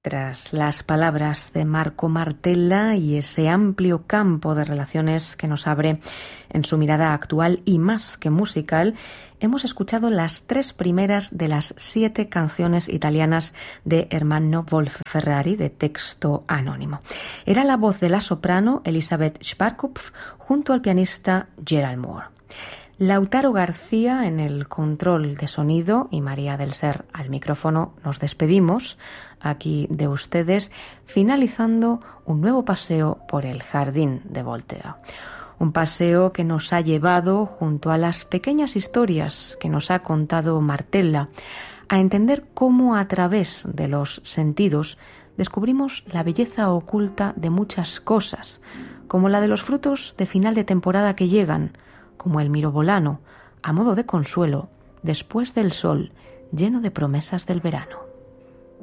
letras, las palabras de Marco Martella y ese amplio campo de relaciones que nos abre en su mirada actual y más que musical, hemos escuchado las 3 primeras de las 7 canciones italianas de Ermanno Wolf Ferrari, de texto anónimo. Era la voz de la soprano Elisabeth Schwarzkopf junto al pianista Gerald Moore. Lautaro García en el control de sonido y María del Ser al micrófono. Nos despedimos aquí de ustedes, finalizando un nuevo paseo por el jardín de Voltaire. Un paseo que nos ha llevado, junto a las pequeñas historias que nos ha contado Martella, a entender cómo a través de los sentidos descubrimos la belleza oculta de muchas cosas, como la de los frutos de final de temporada que llegan, como el mirobolano, a modo de consuelo, después del sol lleno de promesas del verano.